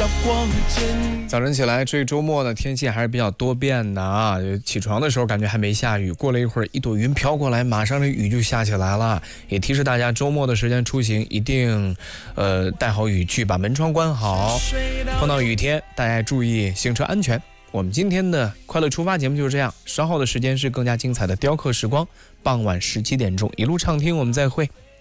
早晨起来，这周末呢天气还是比较多变的啊。起床的时候感觉还没下雨，过了一会儿一朵云飘过来，马上这雨就下起来了。也提示大家周末的时间出行一定带好雨具，把门窗关好。碰到雨天大家注意行车安全。我们今天的快乐出发节目就是这样，稍后的时间是更加精彩的雕刻时光，傍晚17点钟一路畅听，我们再会。